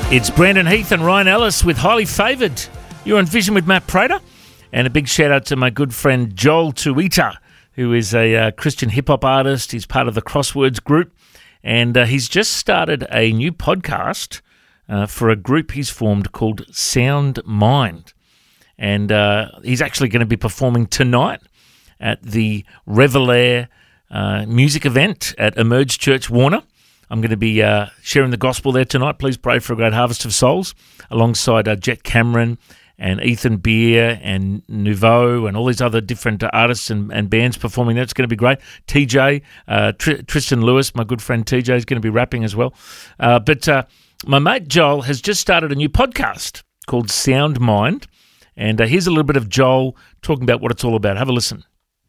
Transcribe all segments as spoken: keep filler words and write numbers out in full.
It's Brandon Heath and Ryan Ellis with Highly Favoured. You're on Vision with Matt Prater. And a big shout out to my good friend Joel Tuita, who is a uh, Christian hip-hop artist. He's part of the Crosswords group. And uh, he's just started a new podcast uh, for a group he's formed called Sound Mind. And uh, he's actually going to be performing tonight at the Revelair uh, music event at Emerge Church Warner. I'm going to be uh, sharing the gospel there tonight. Please pray for a great harvest of souls, alongside uh, Jet Cameron and Ethan Beer and Nouveau and all these other different uh, artists and, and bands performing there. It's going to be great. T J, uh, Tr- Tristan Lewis, my good friend T J, is going to be rapping as well. Uh, but uh, my mate Joel has just started a new podcast called Sound Mind. And uh, here's a little bit of Joel talking about what it's all about. Have a listen.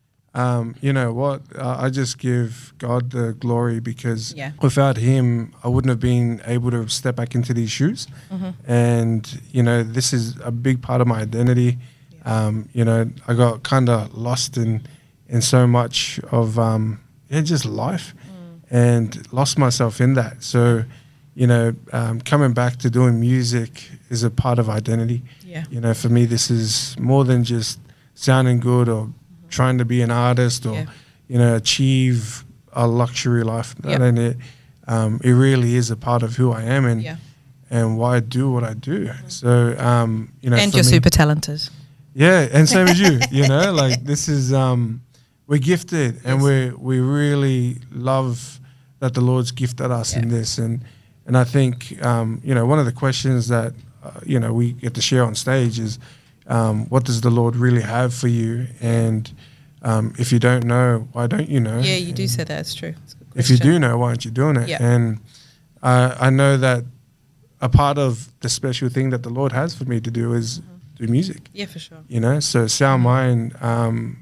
Um, you know what? Uh, I just give God the glory because yeah. without Him, I wouldn't have been able to step back into these shoes. Mm-hmm. And, you know, this is a big part of my identity. Yeah. Um, you know, I got kind of lost in, in so much of um, yeah, just life mm. and lost myself in that. So, you know, um, coming back to doing music is a part of identity. Yeah. You know, for me, this is more than just sounding good or trying to be an artist or, yeah. you know, achieve a luxury life. Yep. And it, um, it really is a part of who I am and yeah. and why I do what I do. Mm-hmm. So, um, you know. And for you're me, super talented. Yeah, and same as you, you know, like this is, um, we're gifted yes. and we we really love that the Lord's gifted us yeah. in this. And, and I think, um, you know, one of the questions that, uh, you know, we get to share on stage is, Um, what does the Lord really have for you? And um, if you don't know, why don't you know? Yeah, you and do say that. It's true. It's a good if you question. do know, why aren't you doing it? Yeah. And uh, I know that a part of the special thing that the Lord has for me to do is mm-hmm. do music. Yeah, for sure. You know, so Sound Mind um,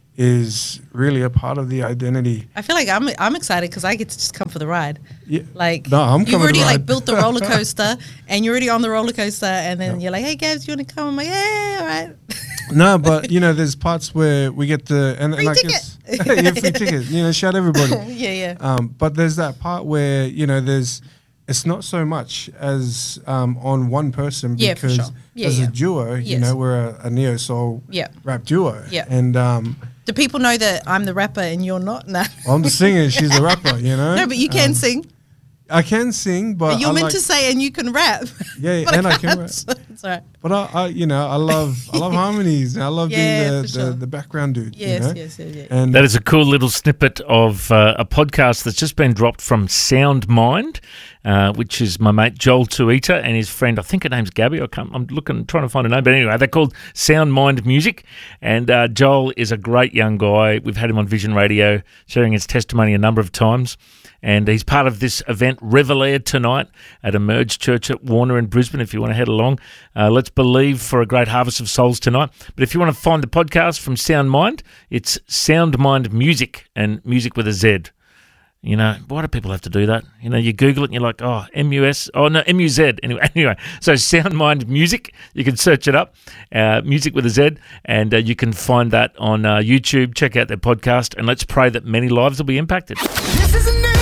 is really a part of the identity. I feel like I'm I'm excited because I get to just come for the ride. Yeah. Like no, I'm you've already to ride. like built the roller coaster and you're already on the roller coaster and then yeah. you're like, hey Gabs, you want to come? I'm like, yeah, all right. No, but you know, there's parts where we get to and, free and I ticket. guess yeah, free ticket. You know, shout everybody. yeah, yeah. Um, but there's that part where you know, there's it's not so much as um, on one person yeah, because for sure. yeah, as yeah. a duo, yes. you know, we're a, a neo soul yeah. rap duo. Yeah. And um, do people know that I'm the rapper and you're not? Nah. I'm the singer. She's the rapper. You know. No, but you can um, sing. I can sing, but But you're I meant like, to say and you can rap. Yeah, but and I, I can rap. So it's all right. But I, I, you know, I love, I love harmonies. And I love Yeah, being the, for sure. the, the background dude. Yes, you know? yes, yes, yes. And That is a cool little snippet of uh, a podcast that's just been dropped from Sound Mind, uh, which is my mate Joel Tuita and his friend, I think her name's Gabby. I can't, I'm looking, trying to find a name. But anyway, they're called Sound Mind Music. And uh, Joel is a great young guy. We've had him on Vision Radio sharing his testimony a number of times. And he's part of this event, Revelair, tonight at Emerge Church at Warner in Brisbane, if you want to head along. Uh, let's believe for a great harvest of souls tonight. But if you want to find the podcast from Sound Mind, it's Sound Mind Music, and music with a Z. You know, why do people have to do that? You know, you Google it and you're like, oh, M U S, oh, no, M U Z. Anyway, anyway, so Sound Mind Music, you can search it up, uh, music with a Z, and uh, you can find that on uh, YouTube. Check out their podcast, and let's pray that many lives will be impacted. This is a new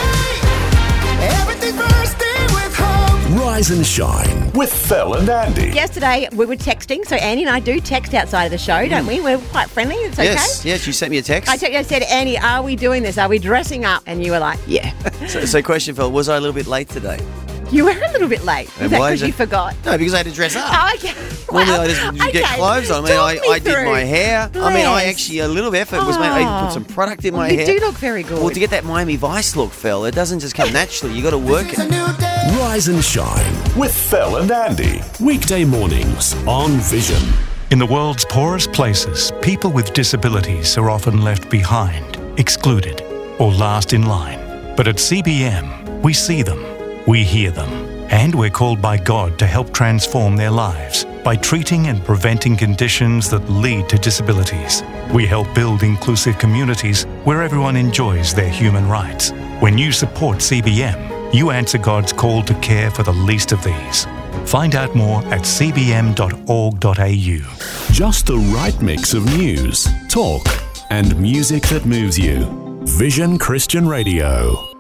day. Everything bursting with hope. Rise and shine with Phil and Andy. Yesterday we were texting, so Andy and I do text outside of the show, don't we? We're quite friendly. It's okay. Yes, yes. You sent me a text. I, te- I said, Andy, are we doing this? Are we dressing up? And you were like, yeah. so, so, question, Phil, was I a little bit late today? You were a little bit late. Was And that why because is you it- forgot? No, because I had to dress up. Oh, okay. Normally Well, I just you okay. get clothes on. I mean, Talk I, me I did through. my hair. I mean, I Bless. actually, a little effort was made. I even put some product in Well, my you hair. do look very good. Well, to get that Miami Vice look, Phil, it doesn't just come naturally. You got to work It's a it. new day. Rise and shine with Phil and Andy. Weekday mornings on Vision. In the world's poorest places, people with disabilities are often left behind, excluded, or last in line. But at C B M, we see them, we hear them, and we're called by God to help transform their lives by treating and preventing conditions that lead to disabilities. We help build inclusive communities where everyone enjoys their human rights. When you support C B M, you answer God's call to care for the least of these. Find out more at c b m dot org dot a u. Just the right mix of news, talk, and music that moves you. Vision Christian Radio.